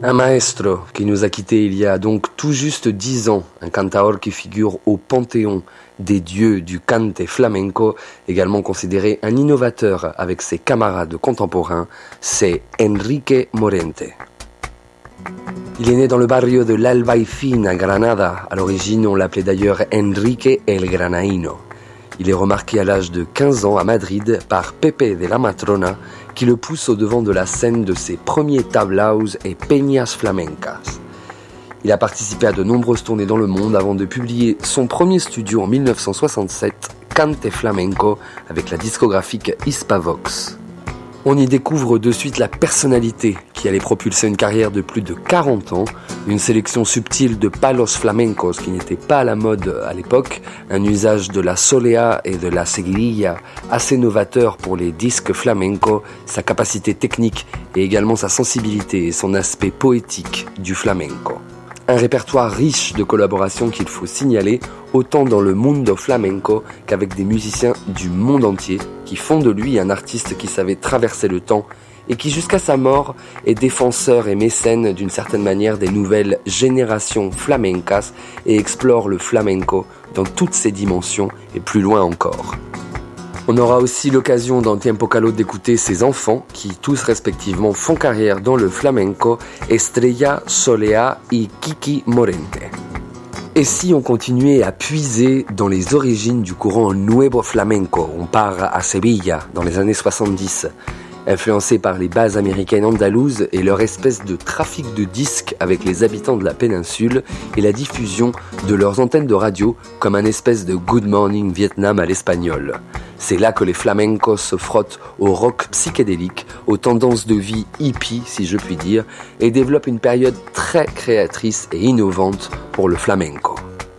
Un maestro qui nous a quittés il y a donc tout juste 10 ans, un cantaor qui figure au panthéon des dieux du cante flamenco, également considéré un innovateur avec ses camarades contemporains, c'est Enrique Morente. Il est né dans le barrio de l'Albaicín à Granada. À l'origine, on l'appelait d'ailleurs Enrique el Granaíno. Il est remarqué à l'âge de 15 ans à Madrid par Pepe de la Matrona, qui le pousse au devant de la scène de ses premiers tablaos et peñas flamencas. Il a participé à de nombreuses tournées dans le monde avant de publier son premier studio en 1967, Cante Flamenco, avec la discographique Hispavox. On y découvre de suite la personnalité qui allait propulser une carrière de plus de 40 ans, une sélection subtile de palos flamencos qui n'était pas à la mode à l'époque, un usage de la solea et de la seguirilla assez novateur pour les disques flamenco, sa capacité technique et également sa sensibilité et son aspect poétique du flamenco. Un répertoire riche de collaborations qu'il faut signaler, autant dans le mundo flamenco qu'avec des musiciens du monde entier, qui font de lui un artiste qui savait traverser le temps et qui jusqu'à sa mort est défenseur et mécène d'une certaine manière des nouvelles générations flamencas et explore le flamenco dans toutes ses dimensions et plus loin encore. On aura aussi l'occasion dans Tiempo Calor d'écouter ses enfants qui tous respectivement font carrière dans le flamenco, Estrella, Solea et Kiki Morente. Et si on continuait à puiser dans les origines du courant Nuevo Flamenco, on part à Sevilla dans les années 70, influencé par les bases américaines andalouses et leur espèce de trafic de disques avec les habitants de la péninsule et la diffusion de leurs antennes de radio comme un espèce de Good Morning Vietnam à l'espagnol. C'est là que les flamencos se frottent au rock psychédélique, aux tendances de vie hippie, si je puis dire, et développent une période très créatrice et innovante pour le flamenco.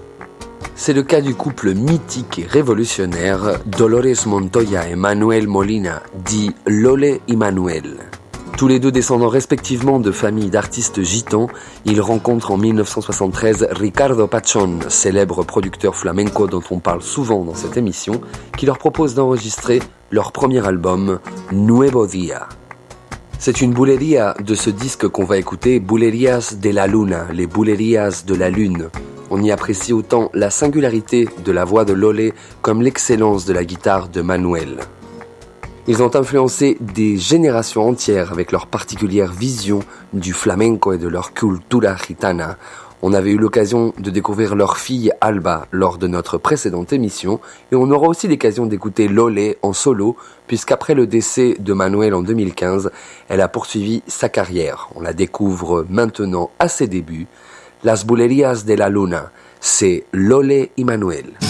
C'est le cas du couple mythique et révolutionnaire Dolores Montoya et Manuel Molina, dit Lole y Manuel. Tous les deux descendants respectivement de familles d'artistes gitans, ils rencontrent en 1973 Ricardo Pachón, célèbre producteur flamenco dont on parle souvent dans cette émission, qui leur propose d'enregistrer leur premier album, Nuevo Día. C'est une bulería de ce disque qu'on va écouter, Bulerías de la Luna, les bulerías de la Lune. On y apprécie autant la singularité de la voix de Lole comme l'excellence de la guitare de Manuel. Ils ont influencé des générations entières avec leur particulière vision du flamenco et de leur cultura gitana. On avait eu l'occasion de découvrir leur fille Alba lors de notre précédente émission et on aura aussi l'occasion d'écouter Lole en solo puisqu'après le décès de Manuel en 2015, elle a poursuivi sa carrière. On la découvre maintenant à ses débuts. Las Bulerías de la Luna, c'est Lole y Manuel.